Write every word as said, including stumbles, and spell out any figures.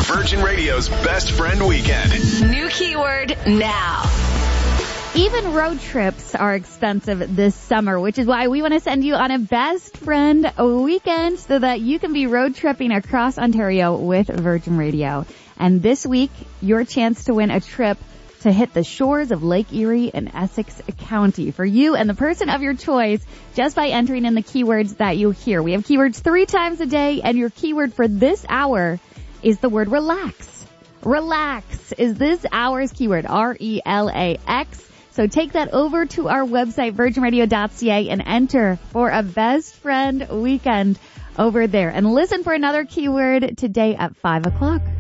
Virgin Radio's Best Friend Weekend. New keyword now. Even road trips are expensive this summer, which is why we want to send you on a best friend weekend so that you can be road tripping across Ontario with Virgin Radio. And this week, your chance to win a trip to hit the shores of Lake Erie in Essex County for you and the person of your choice just by entering in the keywords that you hear. We have keywords three times a day, and your keyword for this hour is the word relax. Relax is this hour's keyword, R E L A X. So take that over to our website, virgin radio dot c a, and enter for a best friend weekend over there. And listen for another keyword today at five o'clock.